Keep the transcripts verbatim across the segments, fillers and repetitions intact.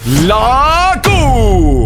La Q.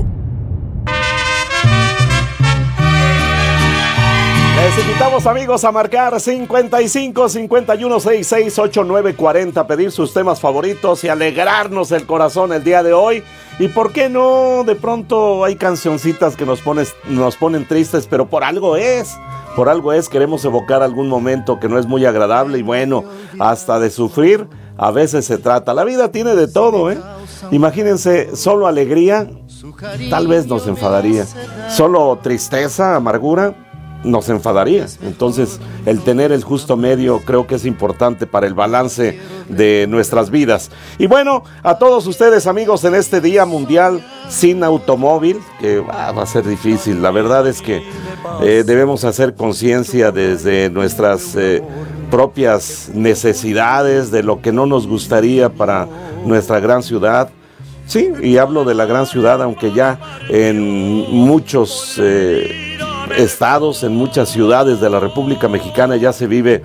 Les invitamos, amigos, a marcar cincuenta y cinco, cincuenta y uno, sesenta y seis, ochenta y nueve, cuarenta, pedir sus temas favoritos y alegrarnos el corazón el día de hoy. Y por qué no, de pronto hay cancioncitas que nos, pones, nos ponen tristes, pero por algo es, por algo es, queremos evocar algún momento que no es muy agradable y bueno, hasta de sufrir a veces se trata. La vida tiene de todo, ¿eh? Imagínense, solo alegría, tal vez nos enfadaría. Solo tristeza, amargura, nos enfadaría. Entonces, el tener el justo medio creo que es importante para el balance de nuestras vidas. Y bueno, a todos ustedes, amigos, en este Día Mundial sin Automóvil, que ah, va a ser difícil, la verdad es que eh, debemos hacer conciencia desde nuestras eh, propias necesidades, de lo que no nos gustaría para nuestra gran ciudad. Sí, y hablo de la gran ciudad, aunque ya en muchos eh, estados, en muchas ciudades de la República Mexicana ya se vive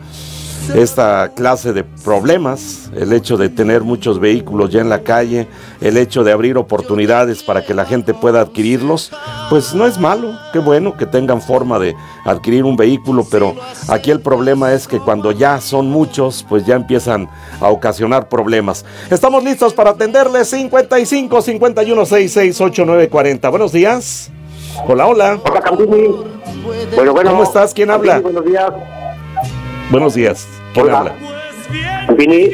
esta clase de problemas, el hecho de tener muchos vehículos ya en la calle, el hecho de abrir oportunidades para que la gente pueda adquirirlos, pues no es malo, qué bueno que tengan forma de adquirir un vehículo, pero aquí el problema es que cuando ya son muchos, pues ya empiezan a ocasionar problemas. Estamos listos para atenderles. Cincuenta y cinco, cincuenta y uno, sesenta y seis, ochenta y nueve, cuarenta. Buenos días. Hola, hola. Hola, Campini. Bueno, bueno. ¿Cómo estás? ¿Quién habla? Campini, buenos días. Buenos días. ¿Quién Hola. habla? Campini.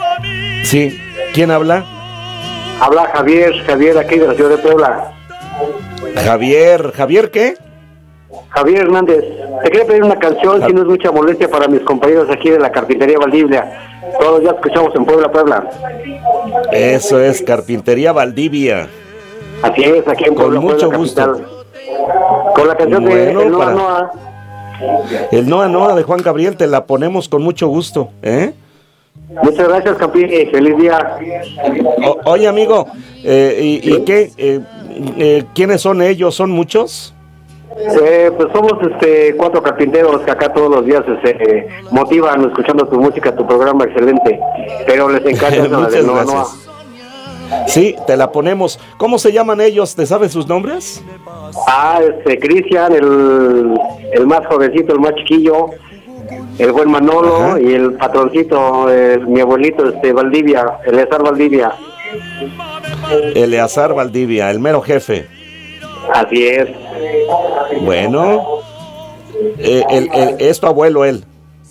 Sí. ¿Quién habla? Habla Javier, Javier, aquí de la ciudad de Puebla. Javier. ¿Javier qué? Javier Hernández. Te quería pedir una canción, ja- si no es mucha molestia para mis compañeros aquí de la Carpintería Valdivia. Todos ya escuchamos en Puebla, Puebla. Eso es, Carpintería Valdivia. Así es, aquí en Puebla. Con mucho Puebla, gusto. capital. Con la canción Bueno, de El Noa para- Noa. El Noa Noa de Juan Gabriel, te la ponemos con mucho gusto, ¿eh? Muchas gracias, Campini. Feliz día. O- oye, amigo, eh, ¿y, y qué? Eh, eh, ¿Quiénes son ellos? ¿Son muchos? Eh, pues somos este cuatro carpinteros que acá todos los días se eh, motivan escuchando tu música, tu programa excelente. Pero les encanta esa Muchas de Noa Noa. gracias. Sí, te la ponemos. ¿Cómo se llaman ellos? ¿Te sabes sus nombres? Ah, este, Cristian, el, el más jovencito, el más chiquillo, el buen Manolo. Ajá. Y el patroncito, eh, mi abuelito, este, Valdivia, Eleazar Valdivia. Eleazar Valdivia, el mero jefe. Así es. Bueno, eh, el, el, es tu abuelo él.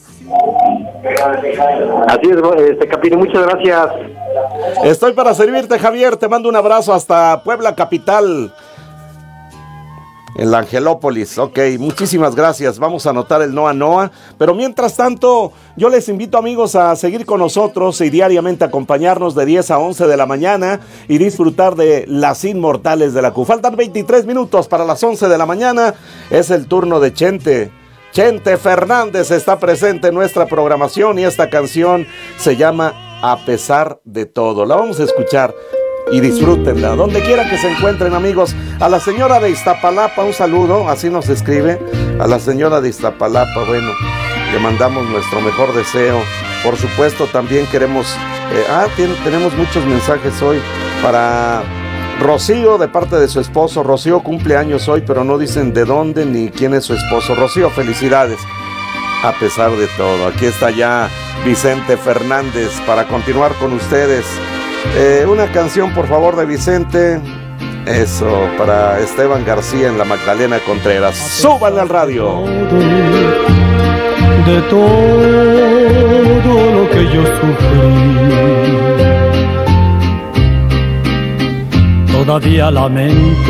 Así es, este, Capini, muchas gracias. Estoy para servirte, Javier. Te mando un abrazo hasta Puebla capital, en la Angelópolis. Ok, muchísimas gracias. Vamos a anotar el Noa Noa. Pero mientras tanto, yo les invito, amigos, a seguir con nosotros y diariamente acompañarnos de diez a once de la mañana y disfrutar de las inmortales de la Q. Faltan veintitrés minutos para las once de la mañana. Es el turno de Chente. Chente Fernández está presente en nuestra programación y esta canción se llama A pesar de todo. La vamos a escuchar y disfrútenla, donde quiera que se encuentren, amigos. A la señora de Iztapalapa, un saludo, así nos escribe. A la señora de Iztapalapa, bueno, le mandamos nuestro mejor deseo. Por supuesto, también queremos, eh, ah, tiene, tenemos muchos mensajes hoy para Rocío, de parte de su esposo. Rocío cumple años hoy, pero no dicen de dónde ni quién es su esposo. Rocío, felicidades. A pesar de todo, aquí está ya Vicente Fernández para continuar con ustedes. Eh, una canción, por favor, de Vicente. Eso, para Esteban García en la Magdalena Contreras. ¡Súbanle al radio! De todo lo que yo sufrí, todavía lamento